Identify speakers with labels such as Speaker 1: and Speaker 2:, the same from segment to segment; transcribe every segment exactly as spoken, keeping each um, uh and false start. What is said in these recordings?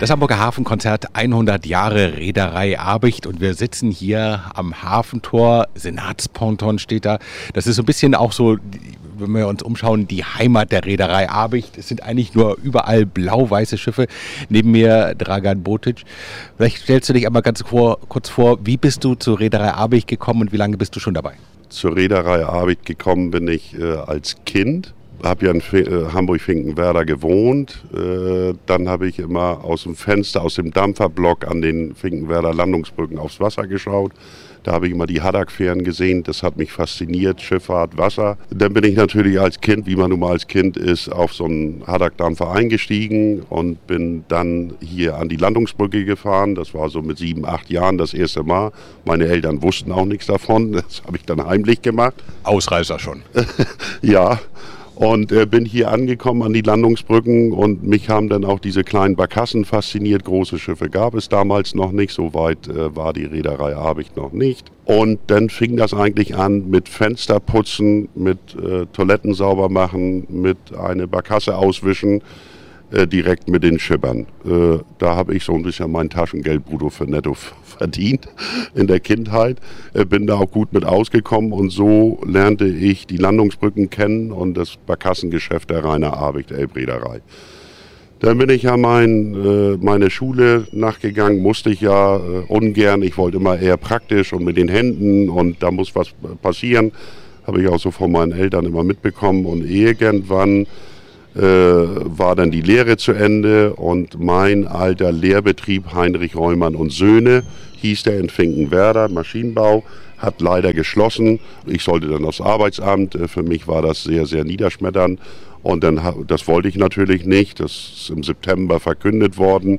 Speaker 1: Das Hamburger Hafenkonzert hundert Jahre Reederei Abicht und wir sitzen hier am Hafentor. Senatsponton steht da. Das ist so ein bisschen auch so, wenn wir uns umschauen, die Heimat der Reederei Abicht. Es sind eigentlich nur überall blau-weiße Schiffe. Neben mir Dragan Botic. Vielleicht stellst du dich einmal ganz vor, kurz vor, wie bist du zur Reederei Abicht gekommen und wie lange bist du schon dabei?
Speaker 2: Zur Reederei Abicht gekommen bin ich äh, als Kind. Habe ja in äh, Hamburg-Finkenwerder gewohnt. Äh, dann habe ich immer aus dem Fenster, aus dem Dampferblock an den Finkenwerder Landungsbrücken aufs Wasser geschaut. Da habe ich immer die Haddock-Fähren gesehen. Das hat mich fasziniert, Schifffahrt, Wasser. Dann bin ich natürlich als Kind, wie man nun mal als Kind ist, auf so einen Haddock-Dampfer eingestiegen und bin dann hier an die Landungsbrücke gefahren. Das war so mit sieben, acht Jahren das erste Mal. Meine Eltern wussten auch nichts davon. Das habe ich dann heimlich gemacht.
Speaker 1: Ausreißer schon.
Speaker 2: Ja. Und äh, bin hier angekommen an die Landungsbrücken und mich haben dann auch diese kleinen Barkassen fasziniert. Große Schiffe gab es damals noch nicht, so weit äh, war die Reederei Abicht noch nicht. Und dann fing das eigentlich an mit Fensterputzen, mit äh, Toiletten sauber machen, mit eine Barkasse auswischen, äh, direkt mit den Schippern. Äh, da habe ich so ein bisschen mein Taschengeld brutto für netto verdient in der Kindheit. Äh, bin da auch gut mit ausgekommen und so lernte ich die Landungsbrücken kennen und das Barkassengeschäft der Rainer Abicht Elbreederei. Dann bin ich ja mein, äh, meine Schule nachgegangen, musste ich ja äh, ungern. Ich wollte immer eher praktisch und mit den Händen und da muss was passieren. Habe ich auch so von meinen Eltern immer mitbekommen und irgendwann Äh, war dann die Lehre zu Ende und mein alter Lehrbetrieb Heinrich Reumann und Söhne hieß der in Finkenwerder, Maschinenbau, hat leider geschlossen. Ich sollte dann aufs Arbeitsamt, für mich war das sehr, sehr niederschmetternd und dann, das wollte ich natürlich nicht, das ist im September verkündet worden,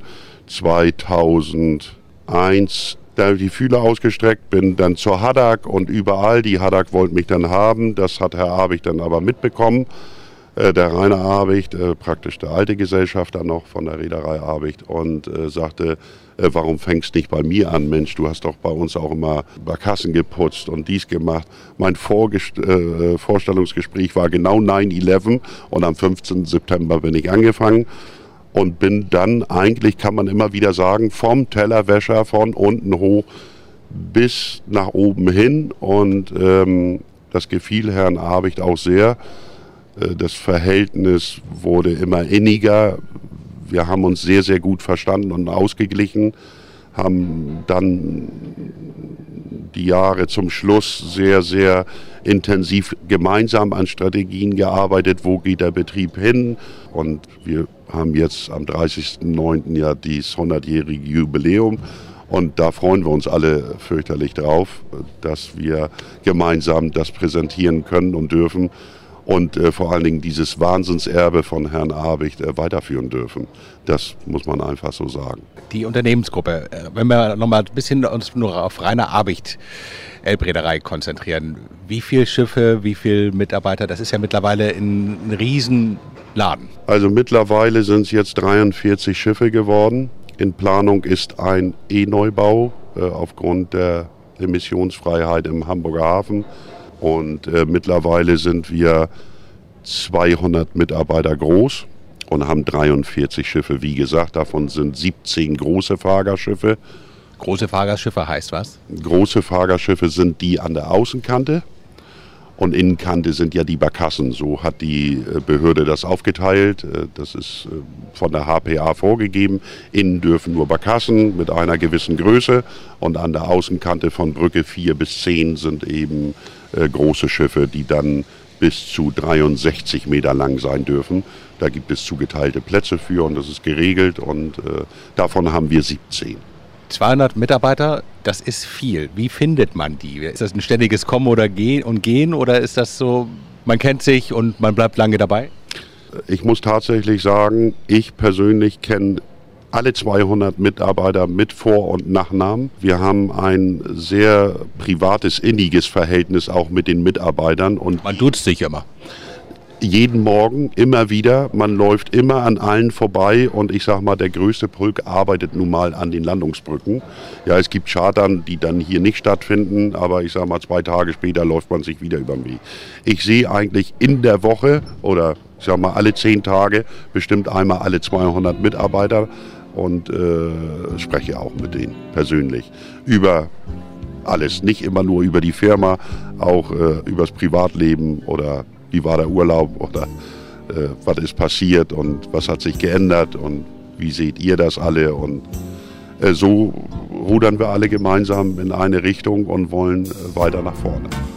Speaker 2: zweitausendeins. Da habe ich die Fühler ausgestreckt, bin dann zur Haddock und überall, die Haddock wollte mich dann haben, das hat Herr Abicht dann aber mitbekommen. Der Rainer Abicht, äh, praktisch der alte Gesellschafter noch von der Reederei Abicht und äh, sagte, äh, warum fängst du nicht bei mir an, Mensch, du hast doch bei uns auch immer Barkassen geputzt und dies gemacht. Mein Vorgest- äh, Vorstellungsgespräch war genau neun elf und am fünfzehnten September bin ich angefangen und bin dann eigentlich, kann man immer wieder sagen, vom Tellerwäscher von unten hoch bis nach oben hin und ähm, das gefiel Herrn Abicht auch sehr. Das Verhältnis wurde immer inniger. Wir haben uns sehr, sehr gut verstanden und ausgeglichen, haben dann die Jahre zum Schluss sehr, sehr intensiv gemeinsam an Strategien gearbeitet. Wo geht der Betrieb hin? Und wir haben jetzt am dreißigsten neunten ja dieses hundertjährige Jubiläum. Und da freuen wir uns alle fürchterlich drauf, dass wir gemeinsam das präsentieren können und dürfen. Und äh, vor allen Dingen dieses Wahnsinnserbe von Herrn Abicht äh, weiterführen dürfen. Das muss man einfach so sagen.
Speaker 1: Die Unternehmensgruppe, äh, wenn wir noch mal ein bisschen uns nur auf Rainer Abicht Elbreederei konzentrieren. Wie viele Schiffe, wie viele Mitarbeiter? Das ist ja mittlerweile ein, ein Riesenladen.
Speaker 2: Also mittlerweile sind es jetzt dreiundvierzig Schiffe geworden. In Planung ist ein E-Neubau äh, aufgrund der Emissionsfreiheit im Hamburger Hafen. Und äh, mittlerweile sind wir zweihundert Mitarbeiter groß und haben dreiundvierzig Schiffe. Wie gesagt, davon sind siebzehn große Fahrgastschiffe.
Speaker 1: Große Fahrgastschiffe heißt was?
Speaker 2: Große Fahrgastschiffe sind die an der Außenkante und Innenkante sind ja die Barkassen. So hat die Behörde das aufgeteilt. Das ist von der H P A vorgegeben. Innen dürfen nur Barkassen mit einer gewissen Größe und an der Außenkante von Brücke vier bis zehn sind eben äh, große Schiffe, die dann bis zu dreiundsechzig Meter lang sein dürfen. Da gibt es zugeteilte Plätze für und das ist geregelt und äh, davon haben wir siebzehn.
Speaker 1: zweihundert Mitarbeiter, das ist viel. Wie findet man die? Ist das ein ständiges Kommen oder Gehen und Gehen oder ist das so, man kennt sich und man bleibt lange dabei?
Speaker 2: Ich muss tatsächlich sagen, ich persönlich kenne alle zweihundert Mitarbeiter mit Vor- und Nachnamen. Wir haben ein sehr privates, inniges Verhältnis auch mit den Mitarbeitern. Und
Speaker 1: man duzt sich immer.
Speaker 2: Jeden Morgen, immer wieder. Man läuft immer an allen vorbei und ich sag mal, der größte Pulk arbeitet nun mal an den Landungsbrücken. Ja, es gibt Chartern, die dann hier nicht stattfinden, aber ich sag mal, zwei Tage später läuft man sich wieder über den Weg. Ich sehe eigentlich in der Woche oder ich sag mal alle zehn Tage bestimmt einmal alle zweihundert Mitarbeiter und äh, spreche auch mit denen persönlich über alles. Nicht immer nur über die Firma, auch äh, über das Privatleben oder wie war der Urlaub oder äh, was ist passiert und was hat sich geändert und wie seht ihr das alle. Und äh, so rudern wir alle gemeinsam in eine Richtung und wollen äh, weiter nach vorne.